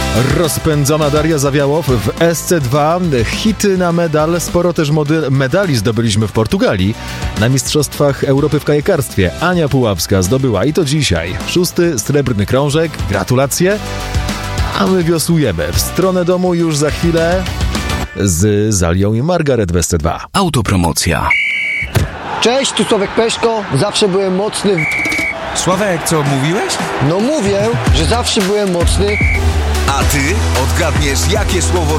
Rozpędzona Daria Zawiałow w SC2. Hity na medal. Sporo też medali zdobyliśmy w Portugalii. Na Mistrzostwach Europy w kajakarstwie Ania Puławska zdobyła i to dzisiaj 6. srebrny krążek. Gratulacje. A my wiosłujemy w stronę domu już za chwilę z Zalią i Margaret w SC2. Autopromocja. Cześć, tu Sławek Peszko. Zawsze byłem mocny. Sławek, co mówiłeś? No mówię, że zawsze byłem mocny. A ty odgadniesz, jakie słowo